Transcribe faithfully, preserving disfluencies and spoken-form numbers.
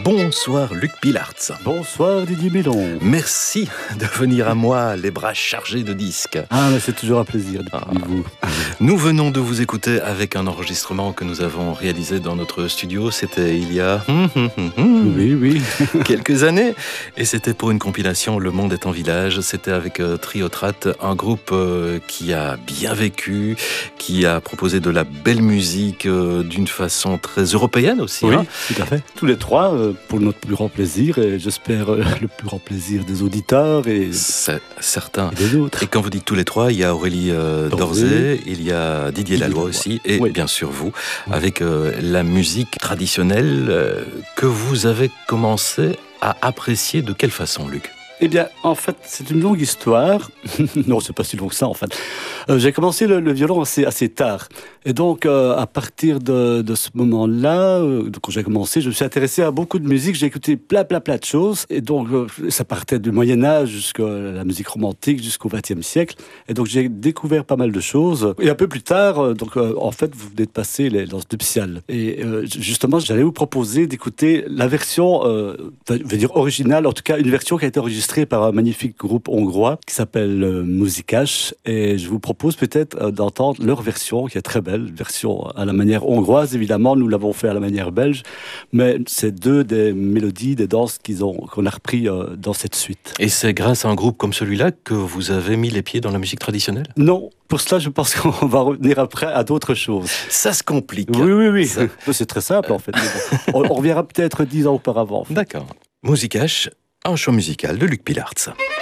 Bonsoir Luc Pilartz. Bonsoir Didier Mélon. Merci de venir à moi, les bras chargés de disques. Ah, mais c'est toujours un plaisir de parler de vous. Nous venons de vous écouter avec un enregistrement que nous avons réalisé dans notre studio. C'était il y a oui, oui. quelques années. Et c'était pour une compilation Le Monde est en village. C'était avec euh, Triotrat, un groupe euh, qui a bien vécu, qui a proposé de la belle musique euh, d'une façon très européenne aussi. Oui, hein. tout à fait. Tous les trois, euh, pour notre plus grand plaisir, et j'espère euh, le plus grand plaisir des auditeurs et, C'est certain. et des autres. Et quand vous dites tous les trois, il y a Aurélie euh, Dorzé, Dorzé, il y a Didier Didier Laloy Laloy. aussi, et Oui. bien sûr vous, Oui. avec euh, la musique traditionnelle euh, que vous avez commencé à apprécier de quelle façon, Luc ? Eh bien, en fait, c'est une longue histoire. Non, c'est pas si long que ça, en fait. Euh, j'ai commencé le, le violon assez, assez tard. Et donc, euh, à partir de, de ce moment-là, euh, quand j'ai commencé, je me suis intéressé à beaucoup de musique. J'ai écouté plein, plein, plein de choses. Et donc, euh, ça partait du Moyen-Âge jusqu'à la musique romantique, jusqu'au vingtième siècle. Et donc, j'ai découvert pas mal de choses. Et un peu plus tard, euh, donc, euh, en fait, vous venez de passer les danses nuptiales. Et euh, justement, j'allais vous proposer d'écouter la version, euh, je veux dire originale, en tout cas, une version qui a été enregistrée par un magnifique groupe hongrois qui s'appelle euh, Musicash, et je vous propose peut-être euh, d'entendre leur version qui est très belle, version à la manière hongroise évidemment, nous l'avons fait à la manière belge, mais c'est deux des mélodies, des danses qu'ils ont, qu'on a repris euh, dans cette suite. Et c'est grâce à un groupe comme celui-là que vous avez mis les pieds dans la musique traditionnelle ? Non, pour cela je pense qu'on va revenir après à d'autres choses. Ça se complique. Oui, oui, oui, Ça... c'est très simple en fait. Mais bon, on, on reviendra peut-être dix ans auparavant. En fait. D'accord. Musicash, un choix musical de Luc Pilartz.